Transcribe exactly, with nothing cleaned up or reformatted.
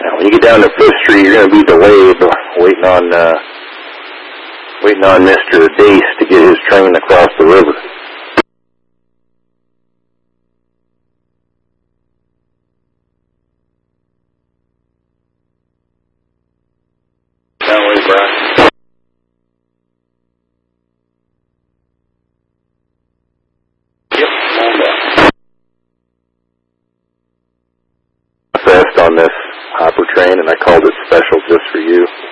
Now, when you get down to Fifth Street, you're going to be delayed, waiting on uh, waiting on Mister Dace to get his train across the river. That way, Brian. Yep, hold up. Fast on this hopper train, and I called it special just for you.